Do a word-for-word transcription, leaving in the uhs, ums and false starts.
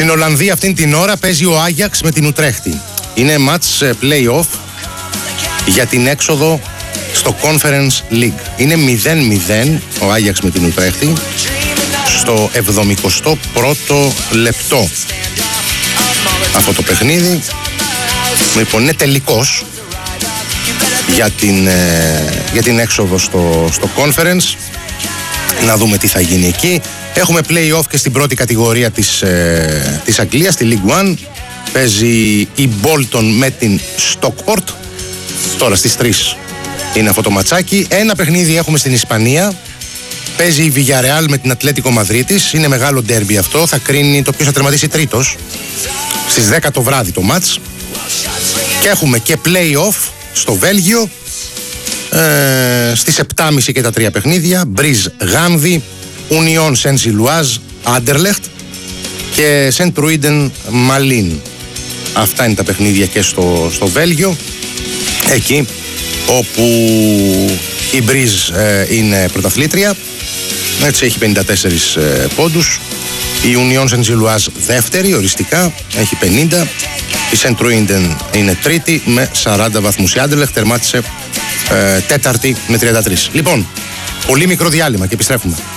Στην Ολλανδία αυτήν την ώρα παίζει ο Άγιαξ με την Ουτρέχτη. Είναι match play-off για την έξοδο στο Conference League. Είναι μηδέν μηδέν ο Άγιαξ με την Ουτρέχτη στο εβδομηκοστό πρώτο λεπτό αυτό το παιχνίδι. Λοιπόν, είναι τελικός για την, για την έξοδο στο, στο Conference. Να δούμε τι θα γίνει εκεί. Έχουμε play-off και στην πρώτη κατηγορία της, ε, της Αγγλίας, στη League One. Παίζει η Bolton με την Stockport. Τώρα στις τρεις είναι αυτό το ματσάκι. Ένα παιχνίδι έχουμε στην Ισπανία. Παίζει η Villarreal με την Ατλέτικο Μαδρίτης. Είναι μεγάλο ντέρμπι αυτό. Θα κρίνει το ποιος θα τερματίσει τρίτος. Στις δέκα το βράδυ το μάτς. Και έχουμε και play-off στο Βέλγιο. Ε, στις επτά και μισή και τα τρία παιχνίδια. Μπριζ Γάνδη, Union Saint-Gilloise, Anderlecht και Saint-Truiden Malines. Αυτά είναι τα παιχνίδια και στο, στο Βέλγιο. Εκεί όπου η Μπριζ ε, είναι πρωταθλήτρια. Έτσι έχει πενήντα τέσσερις ε, πόντους. Η Union Saint-Gilloise δεύτερη οριστικά, έχει πενήντα. Η Saint-Truiden είναι τρίτη με σαράντα βαθμούς. Η Anderlecht τερμάτισε ε, τέταρτη με τριάντα τρία. Λοιπόν, πολύ μικρό διάλειμμα και επιστρέφουμε.